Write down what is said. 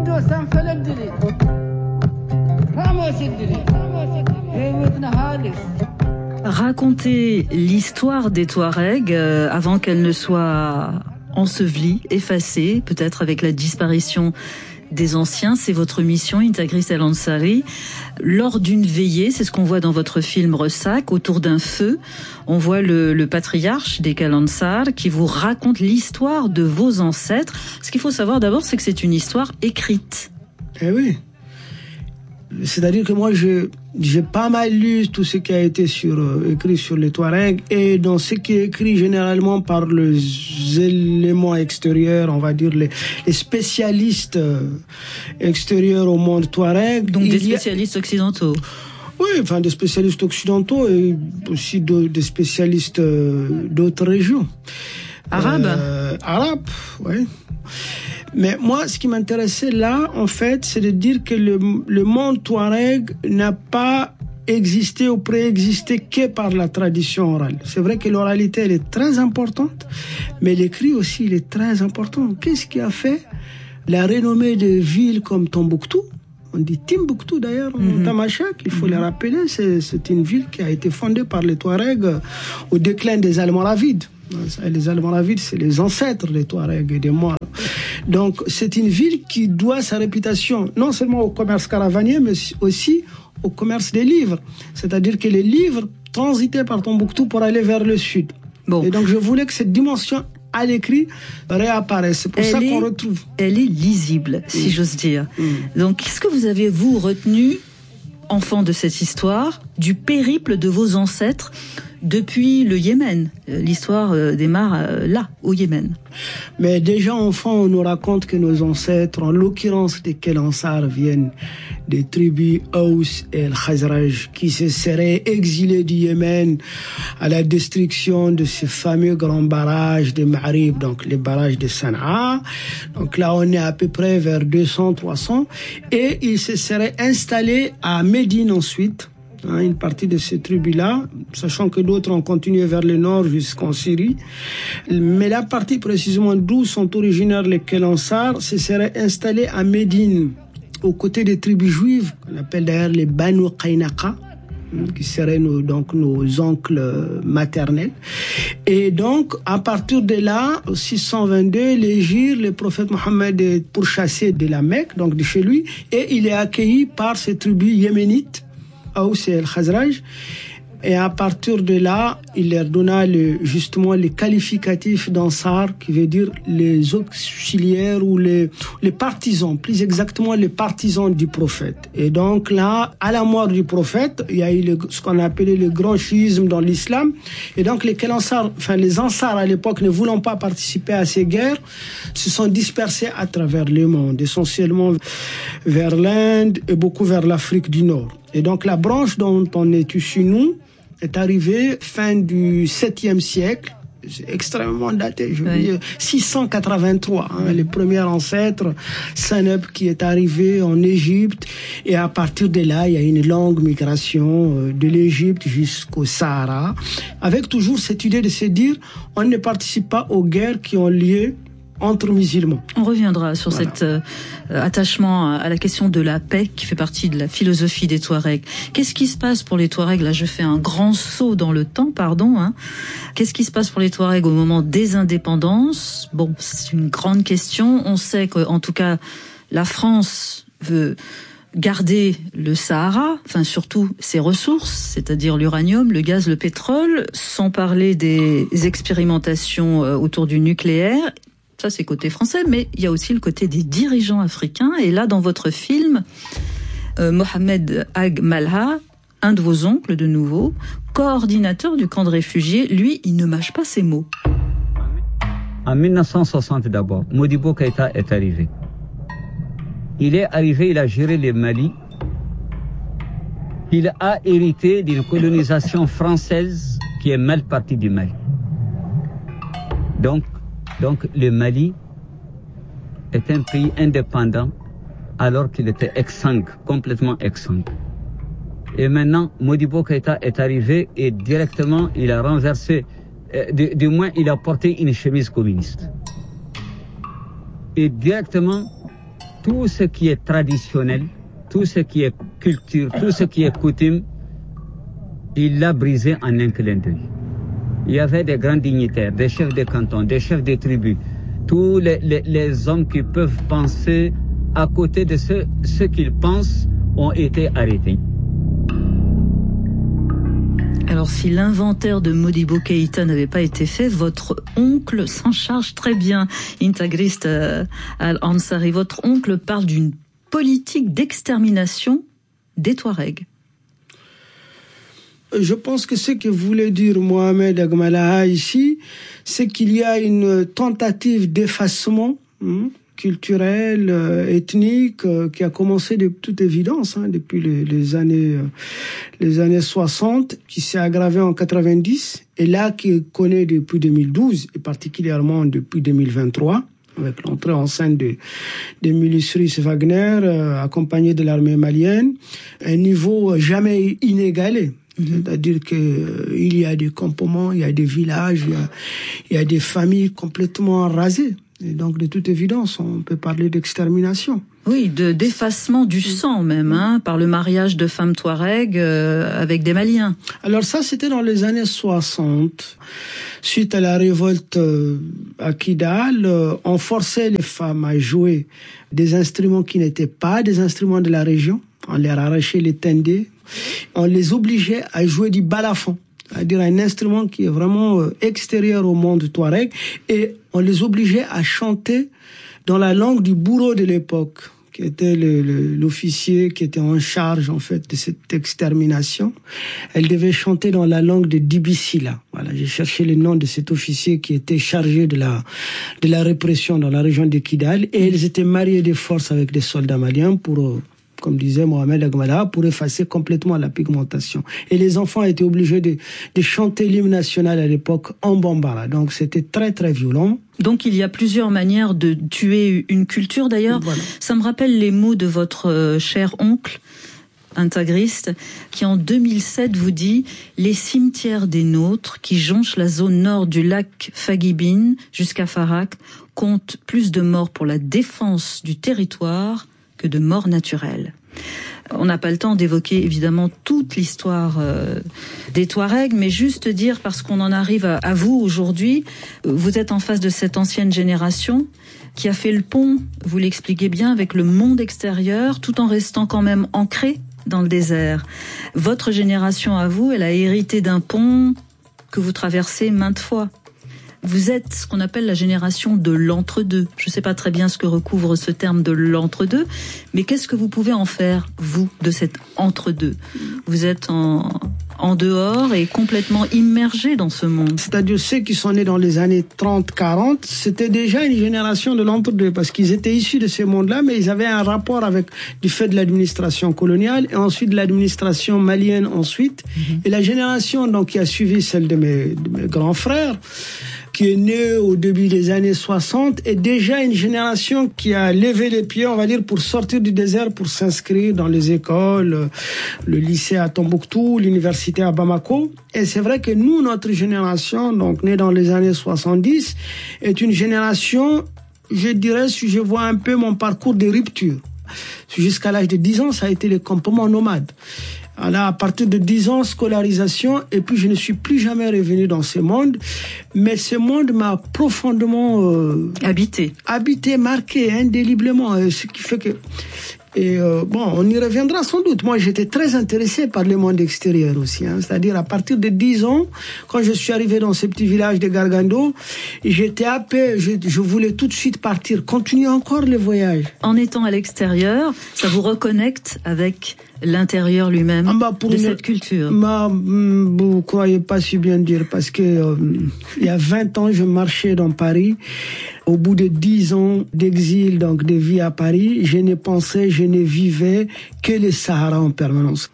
Racontez l'histoire des Touaregs avant qu'elle ne soit ensevelie, effacée, peut-être avec la disparition des anciens. C'est votre mission, Intagris El Ansari. Lors d'une veillée, c'est ce qu'on voit dans votre film Ressac, autour d'un feu, on voit le patriarche des Kalansar qui vous raconte l'histoire de vos ancêtres. Ce qu'il faut savoir d'abord, c'est que c'est une histoire écrite. Eh oui. C'est-à-dire que moi, j'ai pas mal lu tout ce qui a été écrit sur les Touaregs, et dans ce qui est écrit généralement par les éléments extérieurs, on va dire les spécialistes extérieurs au monde Touareg. Donc des spécialistes occidentaux. Oui, enfin des spécialistes occidentaux et aussi des spécialistes d'autres régions. Arabes. Arabes, oui. Mais moi, ce qui m'intéressait là, en fait, c'est de dire que le monde Touareg n'a pas existé ou préexisté que par la tradition orale. C'est vrai que l'oralité, elle est très importante, mais l'écrit aussi, il est très important. Qu'est-ce qui a fait la renommée de villes comme Tombouctou? On dit Timbuktu d'ailleurs, en Tamashek, il faut le rappeler, c'est une ville qui a été fondée par les Touaregs au déclin des Almoravides. Les Almoravides, c'est les ancêtres des Touaregs et des Moires. Donc, c'est une ville qui doit sa réputation non seulement au commerce caravanier, mais aussi au commerce des livres. C'est-à-dire que les livres transitaient par Tombouctou pour aller vers le sud. Bon. Et donc, je voulais que cette dimension à l'écrit réapparaisse. C'est pour ça qu'on retrouve. Elle est lisible, si j'ose dire. Donc, qu'est-ce que vous avez, vous, retenu, enfant de cette histoire, du périple de vos ancêtres depuis le Yémen? L'histoire démarre là, au Yémen. Mais déjà enfant, on nous raconte que nos ancêtres, en l'occurrence des Kalansar, viennent des tribus Aous et Khazraj, qui se seraient exilés du Yémen à la destruction de ces fameux grands barrages de Ma'rib, donc les barrages de Sanaa. Donc là, on est à peu près vers 200-300. Et ils se seraient installés à Médine ensuite, une partie de ces tribus-là, sachant que d'autres ont continué vers le nord jusqu'en Syrie. Mais la partie précisément d'où sont originaires les Kalansar se serait installée à Médine, aux côtés des tribus juives, qu'on appelle d'ailleurs les Banu Qaynaqa, qui seraient nos oncles maternels. Et donc, à partir de là, 622, l'Hégire, le prophète Mohammed est pourchassé de la Mecque, donc de chez lui, et il est accueilli par ces tribus yéménites, Aous et El-Khazraj, et à partir de là, il leur donna justement les qualificatifs d'Ansar, qui veut dire les auxiliaires ou les partisans, plus exactement les partisans du prophète. Et donc là, à la mort du prophète, il y a eu ce qu'on appelait le grand schisme dans l'islam. Et donc les Ansar à l'époque, ne voulant pas participer à ces guerres, se sont dispersés à travers le monde, essentiellement vers l'Inde et beaucoup vers l'Afrique du Nord. Et donc la branche dont on est issu, nous, est arrivée fin du 7e siècle, c'est extrêmement daté, je veux dire 683, les premiers ancêtres, Saneb qui est arrivé en Égypte, et à partir de là, il y a une longue migration de l'Égypte jusqu'au Sahara, avec toujours cette idée de se dire, on ne participe pas aux guerres qui ont lieu entre musulmans. On reviendra sur cet attachement à la question de la paix qui fait partie de la philosophie des Touaregs. Qu'est-ce qui se passe pour les Touaregs? Là, je fais un grand saut dans le temps, Qu'est-ce qui se passe pour les Touaregs au moment des indépendances? Bon, c'est une grande question. On sait qu'en tout cas, la France veut garder le Sahara, surtout ses ressources, c'est-à-dire l'uranium, le gaz, le pétrole, sans parler des expérimentations autour du nucléaire. Ça, c'est côté français, mais il y a aussi le côté des dirigeants africains. Et là, dans votre film, Mohamed Ag Malha, un de vos oncles de nouveau, coordinateur du camp de réfugiés, lui, il ne mâche pas ses mots. En 1960 d'abord, Modibo Keïta est arrivé. Il est arrivé, il a géré le Mali. Il a hérité d'une colonisation française qui est mal partie du Mali. Donc le Mali est un pays indépendant alors qu'il était exsangue, complètement exsangue. Et maintenant, Modibo Keïta est arrivé et directement il a renversé, du moins il a porté une chemise communiste. Et directement, tout ce qui est traditionnel, tout ce qui est culture, tout ce qui est coutume, il l'a brisé en un clin d'œil. Il y avait des grands dignitaires, des chefs de canton, des chefs de tribus, tous les hommes qui peuvent penser à côté de ce qu'ils pensent ont été arrêtés. Alors, si l'inventaire de Modibo Keïta n'avait pas été fait, votre oncle s'en charge très bien. Intagriste Al-Ansari, votre oncle parle d'une politique d'extermination des Touaregs. Je pense que ce que voulait dire Mohamed Agmalaha ici, c'est qu'il y a une tentative d'effacement culturel, ethnique, qui a commencé de toute évidence depuis les années 60, qui s'est aggravé en 90, et là qui connaît depuis 2012, et particulièrement depuis 2023, avec l'entrée en scène des milices russes Wagner, accompagnées de l'armée malienne, un niveau jamais inégalé. C'est-à-dire que il y a des campements, il y a des villages, il y a des familles complètement rasées. Et donc, de toute évidence, on peut parler d'extermination. Oui, d'effacement du sang même, par le mariage de femmes touaregs avec des Maliens. Alors ça, c'était dans les années 60. Suite à la révolte à Kidal, on forçait les femmes à jouer des instruments qui n'étaient pas des instruments de la région. On leur arrachait les tendés. On les obligeait à jouer du balafon, c'est-à-dire un instrument qui est vraiment extérieur au monde touareg, et on les obligeait à chanter dans la langue du bourreau de l'époque, qui était l'officier qui était en charge en fait de cette extermination. Elle devait chanter dans la langue de Dibissila. Voilà, j'ai cherché le nom de cet officier qui était chargé de la répression dans la région de Kidal, et ils étaient mariés de force avec des soldats maliens pour comme disait Mohamed Agmalaha, pour effacer complètement la pigmentation. Et les enfants étaient obligés de chanter l'hymne national à l'époque en bambara. Donc c'était très très violent. Donc il y a plusieurs manières de tuer une culture. D'ailleurs, voilà. Ça me rappelle les mots de votre cher oncle intégriste, qui en 2007 vous dit « Les cimetières des nôtres qui jonchent la zone nord du lac Fagibine jusqu'à Farak comptent plus de morts pour la défense du territoire que de morts naturelles ». On n'a pas le temps d'évoquer évidemment toute l'histoire des Touaregs, mais juste dire, parce qu'on en arrive à vous aujourd'hui, vous êtes en face de cette ancienne génération qui a fait le pont, vous l'expliquez bien, avec le monde extérieur, tout en restant quand même ancré dans le désert. Votre génération à vous, elle a hérité d'un pont que vous traversez maintes fois. Vous êtes ce qu'on appelle la génération de l'entre-deux. Je ne sais pas très bien ce que recouvre ce terme de l'entre-deux, mais qu'est-ce que vous pouvez en faire, vous, de cet entre-deux ? Vous êtes en dehors et complètement immergé dans ce monde. C'est-à-dire ceux qui sont nés dans les années 30-40, c'était déjà une génération de l'entre-deux, parce qu'ils étaient issus de ces mondes-là, mais ils avaient un rapport avec du fait de l'administration coloniale et ensuite de l'administration malienne ensuite. Et la génération donc qui a suivi celle de mes grands frères, qui est née au début des années 60, est déjà une génération qui a levé les pieds, on va dire, pour sortir du désert, pour s'inscrire dans les écoles, le lycée à Tombouctou, l'université à Bamako. Et c'est vrai que nous, notre génération, donc née dans les années 70, est une génération, je dirais, si je vois un peu mon parcours de rupture. Jusqu'à l'âge de 10 ans, ça a été les campements nomades. Alors, à partir de 10 ans, scolarisation, et puis je ne suis plus jamais revenu dans ce monde, mais ce monde m'a profondément habité, marqué indéléblement, ce qui fait que on y reviendra sans doute. Moi, j'étais très intéressé par le monde extérieur aussi, c'est-à-dire à partir de 10 ans, quand je suis arrivé dans ce petit village de Gargando, j'étais happé, je voulais tout de suite partir, continuer encore le voyage. En étant à l'extérieur, ça vous reconnecte avec l'intérieur lui-même de cette culture. Vous croyez pas si bien dire, parce que il y a 20 ans, je marchais dans Paris. Au bout de 10 ans d'exil, donc de vie à Paris, je ne vivais que le Sahara en permanence.